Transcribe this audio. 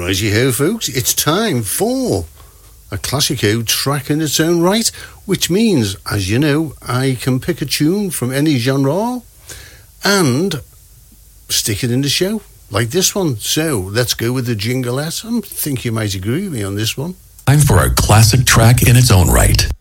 Righty ho, folks, it's time for a classico track in its own right, which means, as you know, I can pick a tune from any genre and stick it in the show, like this one. So let's go with the jinglette. I think you might agree with me on this one. Time for a classic track in its own right.